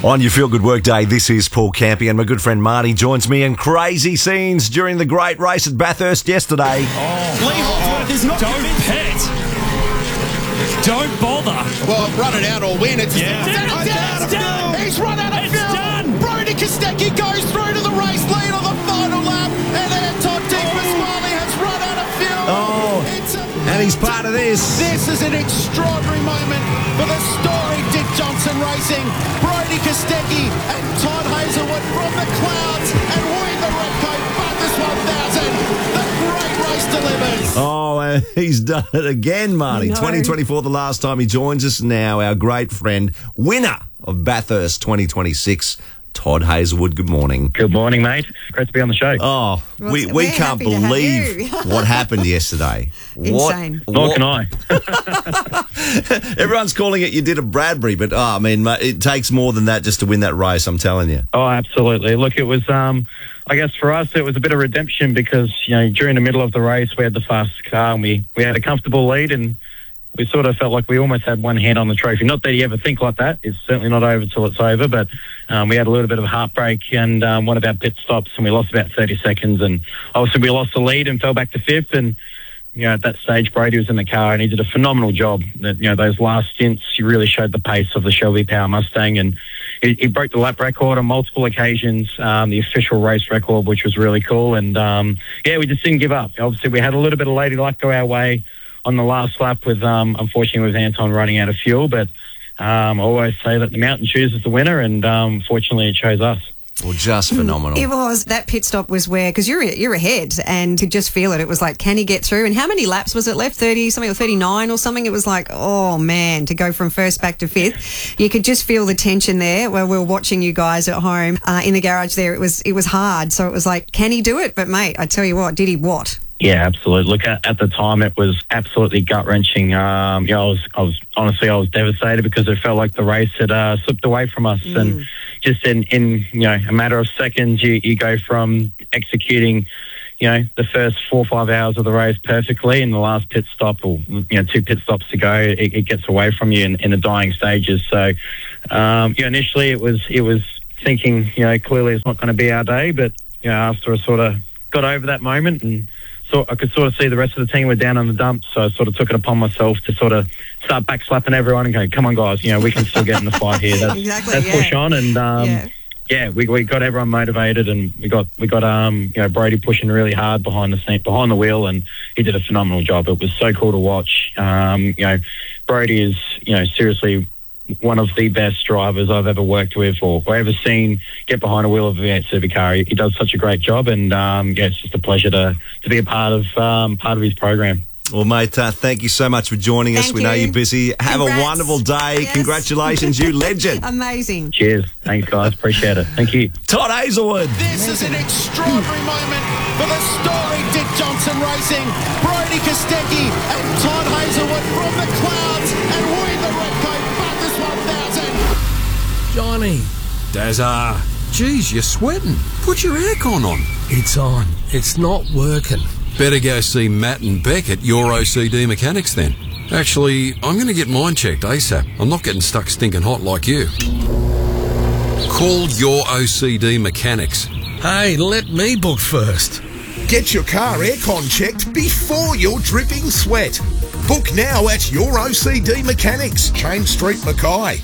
On your Feel Good Work Day, this is Paul Campy, and my good friend Marty joins me in crazy scenes during the great race at Bathurst yesterday. Lee Holdsworth is not Don't pet. Don't bother. Well, run it out or win. It's done. He's run out of It's fuel. done. Brody Kostecki goes through to the race lead on the final lap, and then Todd Pasquale has run out of fuel. And he's part of this. This is an extraordinary moment for the story Dick Johnson Racing. Brody Kostecki and Todd Hazelwood from the clouds and win the Redcoat Bathurst 1000. The great race delivers. Oh, and he's done it again, Marty. 2024, the last time he joins us. Now, our great friend, winner of Bathurst 2026, Todd Hazelwood. Good morning. Good morning, mate. Great to be on the show. Oh, we we're can't happy to have believe you. what happened yesterday. Insane. Nor can I. Everyone's calling it you did a Bradbury, but it takes more than that just to win that race, I'm telling you. Oh, absolutely. Look, it was, I guess for us, it was a bit of redemption because, during the middle of the race, we had the fastest car and we had a comfortable lead, and we sort of felt like we almost had one hand on the trophy. Not that you ever think like that. It's certainly not over till it's over, but we had a little bit of a heartbreak and one of our pit stops, and we lost about 30 seconds. And obviously we lost the lead and fell back to fifth. And, at that stage, Brady was in the car and he did a phenomenal job. Those last stints, he really showed the pace of the Shelby Power Mustang, and he broke the lap record on multiple occasions, the official race record, which was really cool. And, we just didn't give up. Obviously, we had a little bit of lady luck go our way on the last lap with, unfortunately, with Anton running out of fuel. But I always say that the mountain chooses the winner, and fortunately it chose us. Well, just phenomenal. It was. That pit stop was where, because you're ahead and could just feel it. It was like, can he get through? And how many laps was it left? 30 something or 39 or something? It was like, oh man, to go from first back to fifth. You could just feel the tension there where we were watching you guys at home in the garage there. It was hard. So it was like, can he do it? But mate, I tell you what, did he what? Yeah, absolutely. Look, at the time, it was absolutely gut-wrenching. I was devastated because it felt like the race had slipped away from us. And just in a matter of seconds, you go from executing, the first 4 or 5 hours of the race perfectly, and the last pit stop, or 2 pit stops to go, it gets away from you in the dying stages. So, initially it was thinking, clearly it's not going to be our day, but after I sort of got over that moment, and so I could sort of see the rest of the team were down on the dumps, so I sort of took it upon myself to sort of start backslapping everyone and go, come on guys, we can still get in the fight here. Let's push on. And we got everyone motivated, and we got Brady pushing really hard behind the wheel, and he did a phenomenal job. It was so cool to watch. Brady is seriously one of the best drivers I've ever worked with or ever seen get behind a wheel of a V8 supercar. He does such a great job, and it's just a pleasure to be a part of his program. Well, mate, thank you so much for joining us. We know you're busy. Have a wonderful day. Yes. Congratulations, you legend. Amazing. Cheers. Thanks, guys. Appreciate it. Thank you. Todd Hazelwood. This is an extraordinary moment for the story Dick Johnson Racing. Brody Kostecki and Todd Hazelwood from the clouds and win the Redcoat Bathurst 1000. Johnny. Dazza. Geez, you're sweating. Put your aircon on. It's on. It's not working. Better go see Matt and Beck at Your OCD Mechanics then. Actually, I'm going to get mine checked ASAP. I'm not getting stuck stinking hot like you. Call Your OCD Mechanics. Hey, let me book first. Get your car aircon checked before you're dripping sweat. Book now at Your OCD Mechanics, Chain Street, Mackay.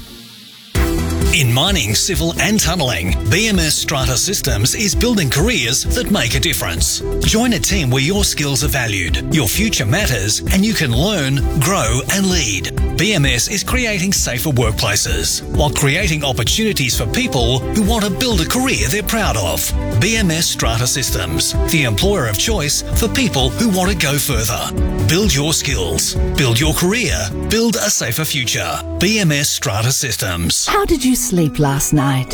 In mining, civil and tunnelling, BMS Strata Systems is building careers that make a difference. Join a team where your skills are valued, your future matters, and you can learn, grow and lead. BMS is creating safer workplaces while creating opportunities for people who want to build a career they're proud of. BMS Strata Systems, the employer of choice for people who want to go further. Build your skills, build your career, build a safer future. BMS Strata Systems. How did you sleep last night?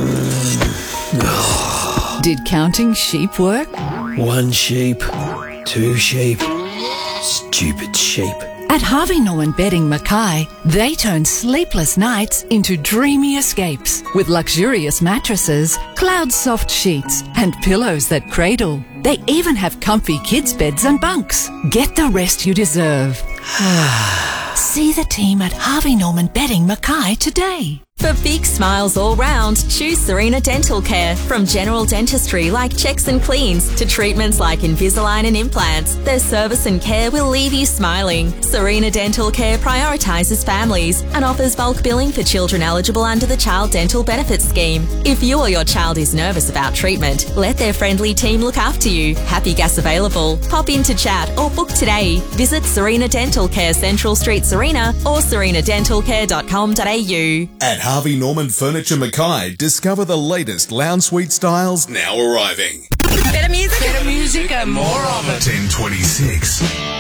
Did counting sheep work? 1 sheep, 2 sheep, stupid sheep. At Harvey Norman Bedding Mackay, they turn sleepless nights into dreamy escapes with luxurious mattresses, cloud-soft sheets, and pillows that cradle. They even have comfy kids' beds and bunks. Get the rest you deserve. See the team at Harvey Norman Bedding Mackay today. For big smiles all round, choose Serena Dental Care. From general dentistry like checks and cleans to treatments like Invisalign and implants, their service and care will leave you smiling. Serena Dental Care prioritises families and offers bulk billing for children eligible under the Child Dental Benefits Scheme. If you or your child is nervous about treatment, let their friendly team look after you. Happy gas available. Pop in to chat or book today. Visit Serena Dental Care, Central Street, Serena, or serenadentalcare.com.au. At Harvey Norman Furniture Mackay, discover the latest lounge suite styles now arriving. Better music. Better music and more of it. 1026.